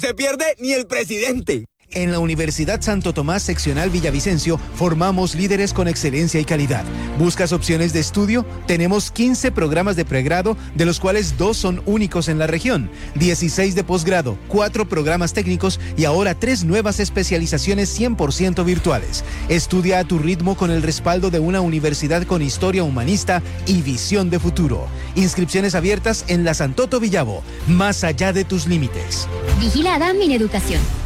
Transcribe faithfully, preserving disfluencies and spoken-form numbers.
Se pierde ni el presidente. En la Universidad Santo Tomás Seccional Villavicencio formamos líderes con excelencia y calidad. ¿Buscas opciones de estudio? Tenemos quince programas de pregrado, de los cuales dos son únicos en la región, dieciséis de posgrado, cuatro programas técnicos y ahora tres nuevas especializaciones cien por ciento virtuales. Estudia a tu ritmo con el respaldo de una universidad con historia humanista y visión de futuro. Inscripciones abiertas en la Santoto Villavo, más allá de tus límites. Vigilada Mineducación.